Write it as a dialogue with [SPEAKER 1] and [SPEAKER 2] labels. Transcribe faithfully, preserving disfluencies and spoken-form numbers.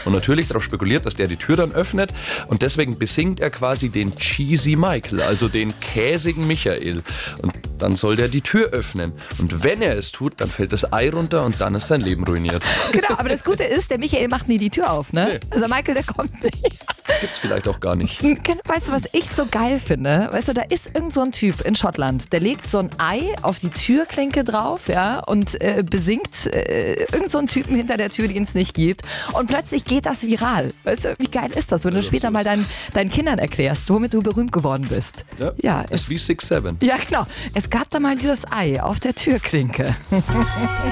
[SPEAKER 1] und natürlich darauf spekuliert, dass der die Tür dann öffnet und deswegen besingt er quasi den Cheesy Michael, also den käsigen Michael und dann soll der die Tür öffnen und wenn er es tut, dann fällt das Ei runter und dann ist sein Leben ruiniert.
[SPEAKER 2] Genau, aber das Gute ist, der Michael macht nie die Tür auf, ne?
[SPEAKER 1] Nee.
[SPEAKER 2] Also Michael, der kommt nicht.
[SPEAKER 1] Gibt's vielleicht auch gar nicht.
[SPEAKER 2] Weißt du, was ich so geil finde? Weißt du, da ist irgend so ein Typ in Schottland, der legt so ein Ei auf die Türklinke drauf, ja, und äh, besingt äh, irgend so einen Typen hinter der Tür, den es nicht gibt. Und plötzlich geht das viral. Weißt du, wie geil ist das, wenn du später mal dein, deinen Kindern erklärst, womit du berühmt geworden bist?
[SPEAKER 1] Ja,
[SPEAKER 2] ja
[SPEAKER 1] ist
[SPEAKER 2] es,
[SPEAKER 1] wie six seven.
[SPEAKER 2] ja, genau. Es gab da mal dieses Ei auf der Türklinke.